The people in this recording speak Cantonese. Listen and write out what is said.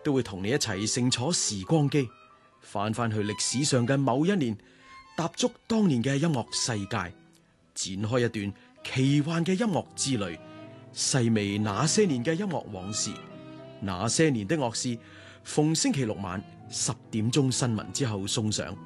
都會同你一齊乘坐時光機，翻去歷史上嘅某一年，踏足當年嘅音樂世界，展開一段奇幻嘅音樂之旅，細味那些年嘅音樂往事。那些年的樂事，逢星期六晚10點鐘新聞之後送上。